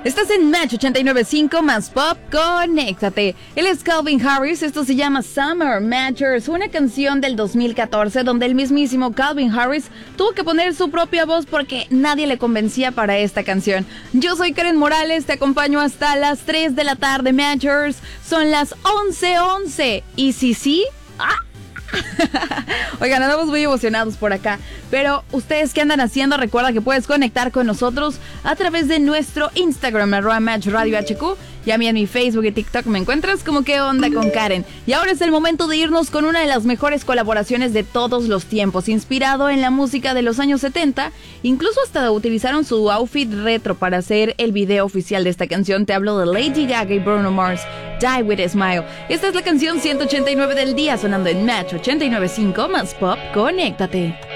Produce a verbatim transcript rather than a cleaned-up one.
Estás en Match ochenta y nueve punto cinco más Pop, conéctate. Él es Calvin Harris, esto se llama Summer Matchers, una canción del dos mil catorce donde el mismísimo Calvin Harris tuvo que poner su propia voz porque nadie le convencía para esta canción. Yo soy Karen Morales, te acompaño hasta las tres de la tarde, Matchers. Son las once once y si sí, ¡ah! Oigan, andamos muy emocionados por acá. Pero ustedes qué andan haciendo, recuerda que puedes conectar con nosotros a través de nuestro Instagram, arroba Match Radio H Q. Y a mí en mi Facebook y TikTok me encuentras como qué onda con Karen. Y ahora es el momento de irnos con una de las mejores colaboraciones de todos los tiempos, inspirado en la música de los años setenta. Incluso hasta utilizaron su outfit retro para hacer el video oficial de esta canción. Te hablo de Lady Gaga y Bruno Mars, Die With A Smile. Esta es la canción ciento ochenta y nueve del día, sonando en Match ochenta y nueve punto cinco más Pop, conéctate.